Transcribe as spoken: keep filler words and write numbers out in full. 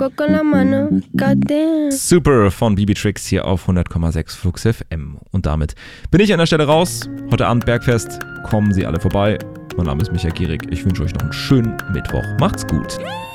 coco con la mano. Goddamn. Super von B B Tricks hier auf hundert Komma sechs Flux F M. Und damit bin ich an der Stelle raus. Heute Abend Bergfest. Kommen Sie alle vorbei. Mein Name ist Michael Gierig. Ich wünsche euch noch einen schönen Mittwoch. Macht's gut.